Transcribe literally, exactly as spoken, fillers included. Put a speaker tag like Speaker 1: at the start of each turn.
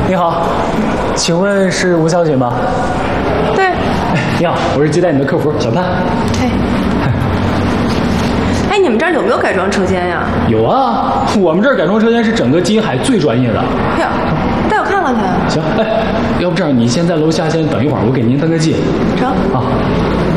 Speaker 1: 你好，请问是吴小姐吗？
Speaker 2: 对。
Speaker 1: 哎，你好，我是接待你的客服小潘。
Speaker 2: 哎。哎，你们这儿有没有改装车间呀？
Speaker 1: 有啊，我们这儿改装车间是整个金海最专业的。
Speaker 2: 哎呀，带我看看去。
Speaker 1: 行，哎，要不这样，你先在楼下先等一会儿，我给您登个记。
Speaker 2: 成。
Speaker 1: 啊。